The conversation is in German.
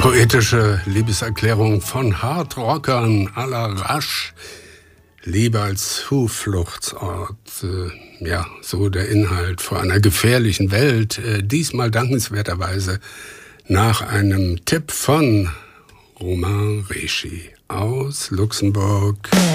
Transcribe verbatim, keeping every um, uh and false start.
Poetische Liebeserklärung von Hardrockern à la Rush. Liebe als Zufluchtsort. Äh, ja, so der Inhalt vor einer gefährlichen Welt. Äh, diesmal dankenswerterweise nach einem Tipp von Romain Rechy aus Luxemburg.